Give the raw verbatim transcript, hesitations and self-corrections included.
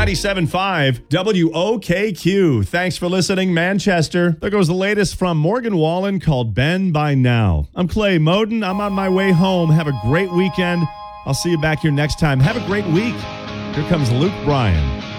ninety-seven point five W O K Q. Thanks for listening, Manchester. There goes the latest from Morgan Wallen called Ben by Now. I'm Clay Moden. I'm on my way home. Have a great weekend. I'll see you back here next time. Have a great week. Here comes Luke Bryan.